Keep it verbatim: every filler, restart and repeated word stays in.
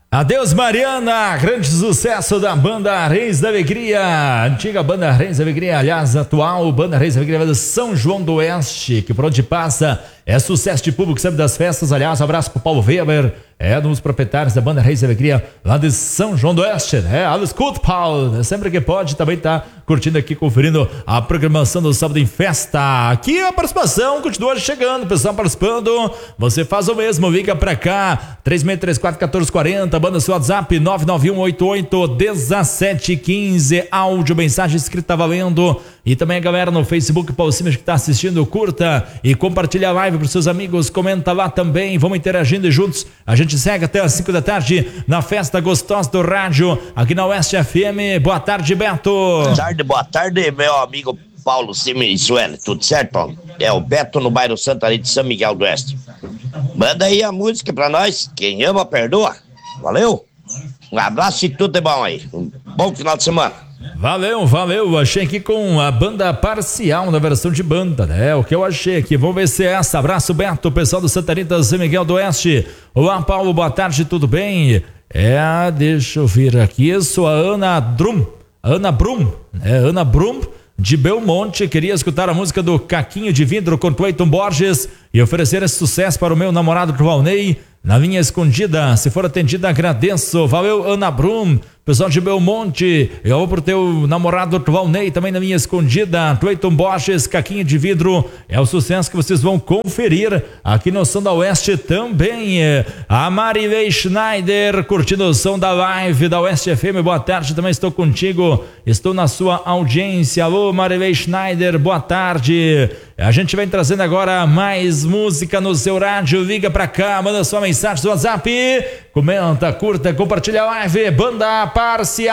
Adeus Mariana, grande sucesso da banda Reis da Alegria, antiga banda Reis da Alegria, aliás, atual banda Reis da Alegria de São João do Oeste, que por onde passa é sucesso de público sempre das festas. Aliás, um abraço pro Paulo Weber, é um dos proprietários da banda Reis da Alegria lá de São João do Oeste, né? Alô, escuta, Paulo, sempre que pode também tá curtindo aqui, conferindo a programação do Sábado em Festa. Aqui a participação continua chegando, o pessoal participando, você faz o mesmo, liga pra cá, três seis três quatro, um quatro quatro zero, banda seu WhatsApp, nove nove um oito oito um sete um cinco, áudio, mensagem escrita valendo, e também a galera no Facebook, Paulo Simas, que tá assistindo, curta e compartilha a live pros seus amigos, comenta lá também, vamos interagindo e juntos a gente segue até as cinco da tarde na festa gostosa do rádio, aqui na Oeste F M. Boa tarde, Beto. Boa tarde, boa tarde, meu amigo Paulo Simas, Sueli, tudo certo, Paulo? É o Beto no bairro Santa Rita de São Miguel do Oeste. Manda aí a música pra nós, quem ama perdoa, valeu? Um abraço e tudo é bom aí, um bom final de semana. Valeu, valeu, achei aqui com a banda parcial na versão de banda, né? O que eu achei aqui, vamos ver se é essa. Abraço, Beto, pessoal do Santa Rita, São Miguel do Oeste. Olá, Paulo, boa tarde, tudo bem? É, deixa eu vir aqui, eu sou a Ana Drum, Ana Brum, é Ana Brum de Belmonte, queria escutar a música do Caquinho de Vidro com Cleiton Borges e oferecer esse sucesso para o meu namorado Valnei, na linha escondida. Se for atendida, agradeço. Valeu, Ana Brum, pessoal de Belmonte. Eu vou pro teu namorado Valnei, também na linha escondida. Cleiton Borges, Caquinho de Vidro. É o sucesso que vocês vão conferir aqui no Som da Oeste também. A Marilei Schneider, curtindo o som da live da Oeste F M. Boa tarde, também estou contigo. Estou na sua audiência. Alô, Marilei Schneider, boa tarde. A gente vem trazendo agora mais música no seu rádio. Liga pra cá, manda sua mensagem no WhatsApp, comenta, curta, compartilha a live, banda parcial.